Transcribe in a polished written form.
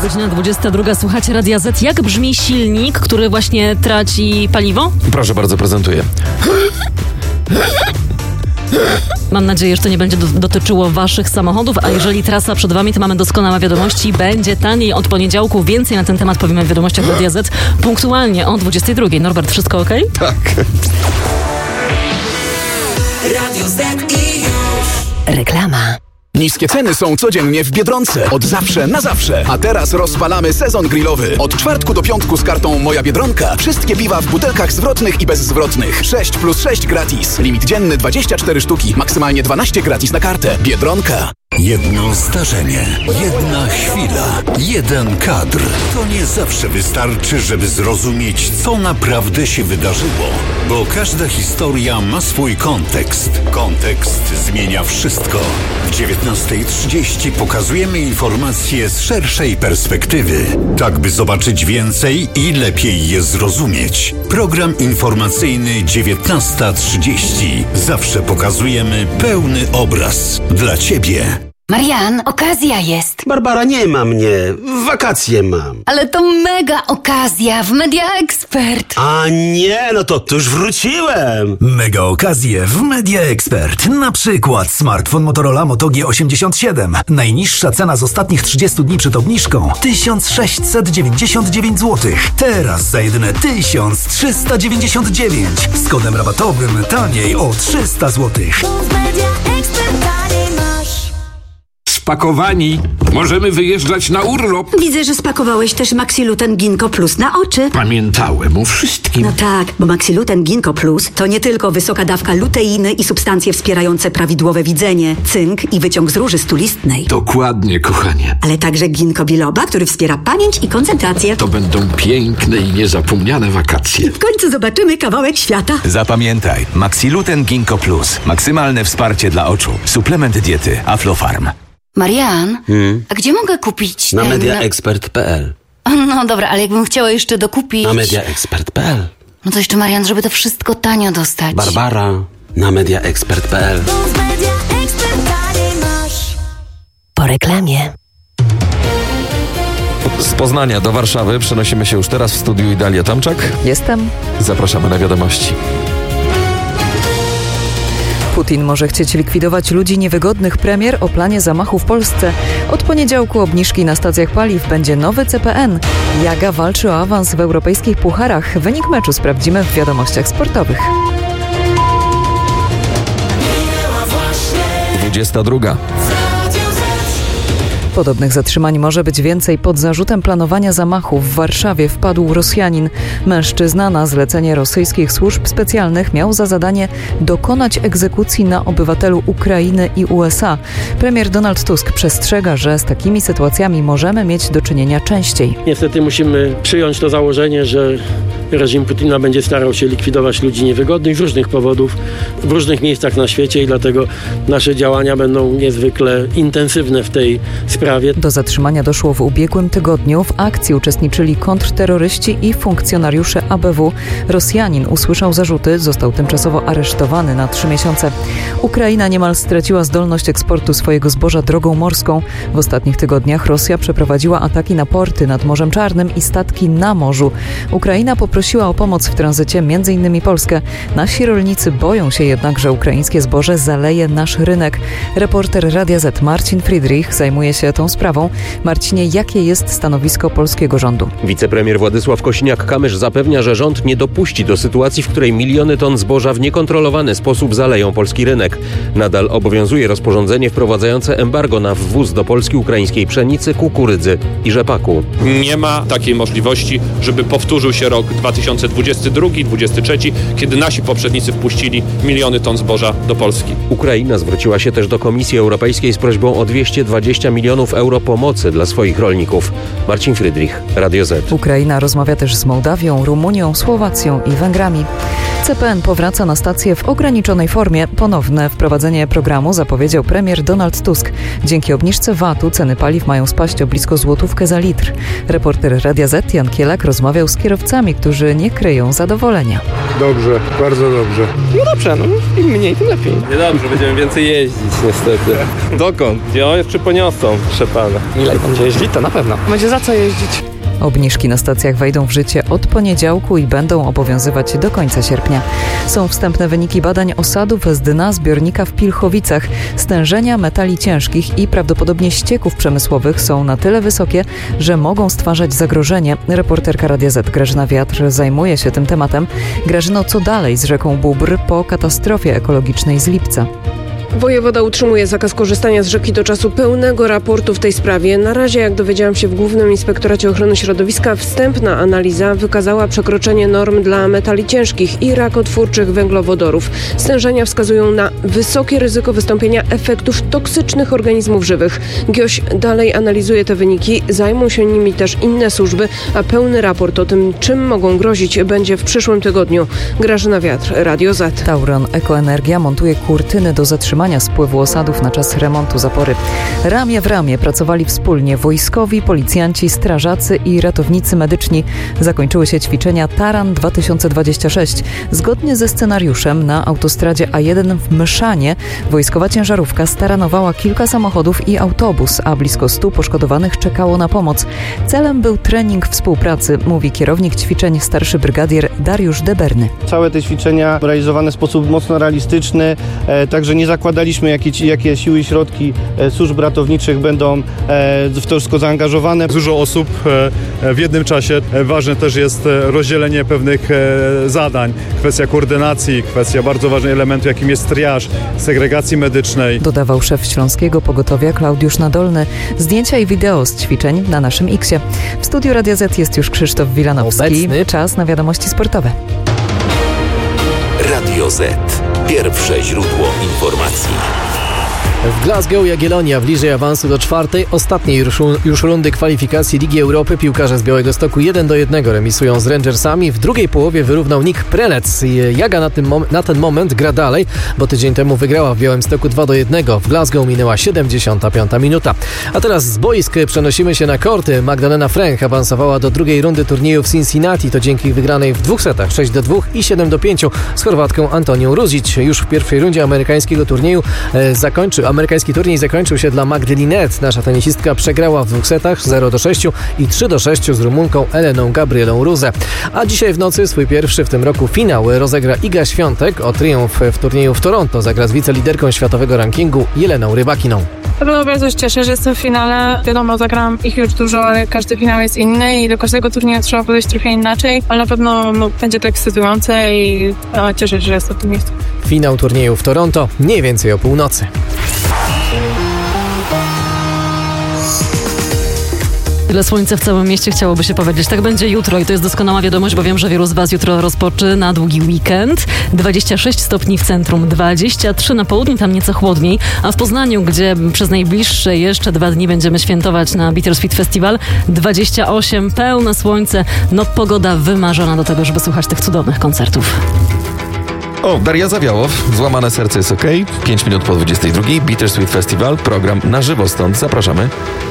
Godzina 22. Słuchacie Radia Z. Jak brzmi silnik, który właśnie traci paliwo? Proszę bardzo, prezentuję. Mam nadzieję, że to nie będzie dotyczyło waszych samochodów, a jeżeli trasa przed wami, to mamy doskonałe wiadomości. Będzie taniej od poniedziałku. Więcej na ten temat powiemy w wiadomościach Radia Z punktualnie o 22. Norbert, wszystko okej? Tak. Radio Z i już. Reklama. Niskie ceny są codziennie w Biedronce. Od zawsze na zawsze. A teraz rozpalamy sezon grillowy. Od czwartku do piątku z kartą Moja Biedronka. Wszystkie piwa w butelkach zwrotnych i bezzwrotnych. 6+6 gratis. Limit dzienny 24 sztuki. Maksymalnie 12 gratis na kartę. Biedronka. Jedno zdarzenie, jedna chwila, jeden kadr. To nie zawsze wystarczy, żeby zrozumieć, co naprawdę się wydarzyło. Bo każda historia ma swój kontekst. Kontekst zmienia wszystko. W 19:30 pokazujemy informacje z szerszej perspektywy. Tak, by zobaczyć więcej i lepiej je zrozumieć. Program informacyjny 19:30. Zawsze pokazujemy pełny obraz. Dla Ciebie. Marian, okazja jest. Barbara, nie ma mnie. Wakacje mam. Ale to mega okazja w Media Expert. A nie, no to już wróciłem. Mega okazje w Media Expert. Na przykład smartfon Motorola Moto G87. Najniższa cena z ostatnich 30 dni przed obniżką 1699 zł. Teraz za jedyne 1399. Z kodem rabatowym taniej o 300 zł. Spakowani. Możemy wyjeżdżać na urlop. Widzę, że spakowałeś też Maxiluten Ginkgo Plus na oczy. Pamiętałem o wszystkim. No tak, bo Maxiluten Ginkgo Plus to nie tylko wysoka dawka luteiny i substancje wspierające prawidłowe widzenie, cynk i wyciąg z róży stulistnej. Dokładnie, kochanie. Ale także ginkgo biloba, który wspiera pamięć i koncentrację. To będą piękne i niezapomniane wakacje. W końcu zobaczymy kawałek świata. Zapamiętaj, Maxiluten Ginkgo Plus. Maksymalne wsparcie dla oczu. Suplement diety Aflofarm. Marian, a gdzie mogę kupić Na mediaexpert.pl. No dobra, ale jakbym chciała jeszcze dokupić... Na mediaexpert.pl. No to jeszcze, Marian, żeby to wszystko tanio dostać. Barbara, na mediaexpert.pl. Po reklamie. Z Poznania do Warszawy przenosimy się już teraz w studiu Dalia Tomczak. Jestem. Zapraszamy na wiadomości. Putin może chcieć likwidować ludzi niewygodnych. Premier o planie zamachu w Polsce. Od poniedziałku obniżki na stacjach paliw. Będzie nowy CPN. Jaga walczy o awans w europejskich pucharach. Wynik meczu sprawdzimy w wiadomościach sportowych. 22. Podobnych zatrzymań może być więcej. Pod zarzutem planowania zamachu w Warszawie wpadł Rosjanin. Mężczyzna na zlecenie rosyjskich służb specjalnych miał za zadanie dokonać egzekucji na obywatelu Ukrainy i USA. Premier Donald Tusk przestrzega, że z takimi sytuacjami możemy mieć do czynienia częściej. Niestety musimy przyjąć to założenie, że reżim Putina będzie starał się likwidować ludzi niewygodnych z różnych powodów w różnych miejscach na świecie i dlatego nasze działania będą niezwykle intensywne w tej sprawie. Do zatrzymania doszło w ubiegłym tygodniu. W akcji uczestniczyli kontrterroryści i funkcjonariusze ABW. Rosjanin usłyszał zarzuty, został tymczasowo aresztowany na 3 miesiące. Ukraina niemal straciła zdolność eksportu swojego zboża drogą morską. W ostatnich tygodniach Rosja przeprowadziła ataki na porty nad Morzem Czarnym i statki na morzu. Ukraina poprosiła o pomoc w tranzycie, m.in. Polskę. Nasi rolnicy boją się jednak, że ukraińskie zboże zaleje nasz rynek. Reporter Radia Z Marcin Friedrich zajmuje się tą sprawą. Marcinie, jakie jest stanowisko polskiego rządu? Wicepremier Władysław Kosiniak-Kamysz zapewnia, że rząd nie dopuści do sytuacji, w której miliony ton zboża w niekontrolowany sposób zaleją polski rynek. Nadal obowiązuje rozporządzenie wprowadzające embargo na wwóz do Polski ukraińskiej pszenicy, kukurydzy i rzepaku. Nie ma takiej możliwości, żeby powtórzył się rok 2022-2023, kiedy nasi poprzednicy wpuścili miliony ton zboża do Polski. Ukraina zwróciła się też do Komisji Europejskiej z prośbą o 220 milionów euro pomocy dla swoich rolników. Marcin Friedrich, Radio Z. Ukraina rozmawia też z Mołdawią, Rumunią, Słowacją i Węgrami. CPN powraca na stację w ograniczonej formie. Ponowne wprowadzenie programu zapowiedział premier Donald Tusk. Dzięki obniżce VAT-u ceny paliw mają spaść o blisko złotówkę za litr. Reporter Radia Z Jan Kielak rozmawiał z kierowcami, którzy którzy nie kryją zadowolenia. Dobrze, bardzo dobrze. No dobrze, im mniej, tym lepiej. Niedobrze, będziemy więcej jeździć niestety. Dokąd? Gdzie jeszcze poniosą, proszę pana. Ile będzie jeździć, to na pewno. Będzie za co jeździć. Obniżki na stacjach wejdą w życie od poniedziałku i będą obowiązywać do końca sierpnia. Są wstępne wyniki badań osadów z dna zbiornika w Pilchowicach. Stężenia metali ciężkich i prawdopodobnie ścieków przemysłowych są na tyle wysokie, że mogą stwarzać zagrożenie. Reporterka Radia Z Grażyna Wiatr zajmuje się tym tematem. Grażyno, co dalej z rzeką Bóbr po katastrofie ekologicznej z lipca? Wojewoda utrzymuje zakaz korzystania z rzeki do czasu pełnego raportu w tej sprawie. Na razie, jak dowiedziałam się w Głównym Inspektoracie Ochrony Środowiska, wstępna analiza wykazała przekroczenie norm dla metali ciężkich i rakotwórczych węglowodorów. Stężenia wskazują na wysokie ryzyko wystąpienia efektów toksycznych organizmów żywych. GIOŚ dalej analizuje te wyniki, zajmą się nimi też inne służby, a pełny raport o tym, czym mogą grozić, będzie w przyszłym tygodniu. Grażyna Wiatr, Radio Z. Tauron Ekoenergia montuje kurtyny do zatrzymania spływu osadów na czas remontu zapory. Ramię w ramię pracowali wspólnie wojskowi, policjanci, strażacy i ratownicy medyczni. Zakończyły się ćwiczenia Taran 2026. Zgodnie ze scenariuszem na autostradzie A1 w Myszanie wojskowa ciężarówka staranowała kilka samochodów i autobus, a blisko 100 poszkodowanych czekało na pomoc. Celem był trening współpracy, mówi kierownik ćwiczeń starszy brygadier Dariusz Deberny. Całe te ćwiczenia realizowane w sposób mocno realistyczny, także nie zakładaliśmy, jakie siły i środki służb ratowniczych będą w to wszystko zaangażowane. Dużo osób w jednym czasie. Ważne też jest rozdzielenie pewnych zadań. Kwestia koordynacji, kwestia bardzo ważnego elementu, jakim jest triaż, segregacji medycznej. Dodawał szef Śląskiego Pogotowia Klaudiusz Nadolny. Zdjęcia i wideo z ćwiczeń na naszym X-ie. W studiu Radia Z jest już Krzysztof Wilanowski. Obecny. Czas na wiadomości sportowe. Radio Z. Pierwsze źródło informacji. W Glasgow Jagiellonia bliżej awansu do czwartej, ostatniej już rundy kwalifikacji Ligi Europy. Piłkarze z Białegostoku 1-1 remisują z Rangersami. W drugiej połowie wyrównał Nick Prelec. Jaga na ten moment gra dalej, bo tydzień temu wygrała w Białymstoku 2-1. W Glasgow minęła 75. minuta. A teraz z boisk przenosimy się na korty. Magdalena Fręch awansowała do drugiej rundy turnieju w Cincinnati. To dzięki wygranej w dwóch setach 6-2 i 7-5 z Chorwatką Antonią Ruzić. Już w pierwszej rundzie amerykański turniej zakończył się dla Magdy Linet. Nasza tenisistka przegrała w dwóch setach 0-6 i 3-6 z Rumunką Eleną Gabrielą Ruzę. A dzisiaj w nocy swój pierwszy w tym roku finał rozegra Iga Świątek. O triumf w turnieju w Toronto zagra z wiceliderką światowego rankingu Jeleną Rybakiną. Na pewno bardzo się cieszę, że jestem w finale. Wiadomo, zagram ich już dużo, ale każdy finał jest inny i do każdego turnieju trzeba podejść trochę inaczej, ale na pewno będzie to ekscytujące i cieszę się, że jestem w tym miejscu. Finał turnieju w Toronto mniej więcej o północy. Tyle słońca w całym mieście, chciałoby się powiedzieć. Tak będzie jutro i to jest doskonała wiadomość, bo wiem, że wielu z Was jutro rozpoczyna długi weekend. 26 stopni w centrum, 23 na południu, tam nieco chłodniej, a w Poznaniu, gdzie przez najbliższe jeszcze 2 dni będziemy świętować na Bittersweet Festival, 28, pełne słońce, pogoda wymarzona do tego, żeby słuchać tych cudownych koncertów. O, Daria Zawiałow, Złamane serce jest okej. 5 minut po 22, Bittersweet Festival, program na żywo, stąd zapraszamy.